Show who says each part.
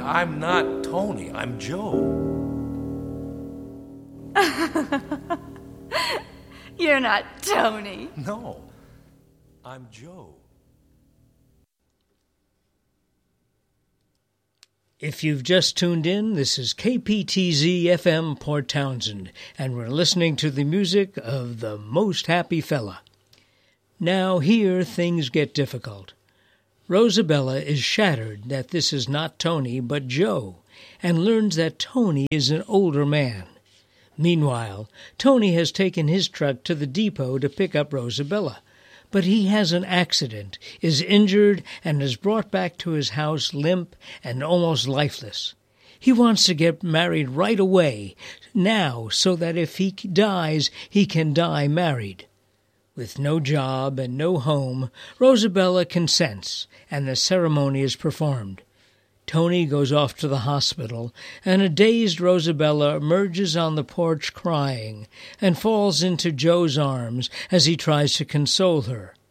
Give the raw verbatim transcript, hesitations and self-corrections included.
Speaker 1: I'm not Tony. I'm Joe.
Speaker 2: You're not Tony.
Speaker 1: No, I'm Joe.
Speaker 3: If you've just tuned in, this is K P T Z F M Port Townsend, and we're listening to the music of the Most Happy Fella. Now here things get difficult. Rosabella is shattered that this is not Tony but Joe, and learns that Tony is an older man. Meanwhile, Tony has taken his truck to the depot to pick up Rosabella, but he has an accident, is injured, and is brought back to his house limp and almost lifeless. He wants to get married right away, now, so that if he dies, he can die married. With no job and no home, Rosabella consents, and the ceremony is performed. Tony goes off to the hospital, and a dazed Rosabella emerges on the porch crying and falls into Joe's arms as he tries to console her.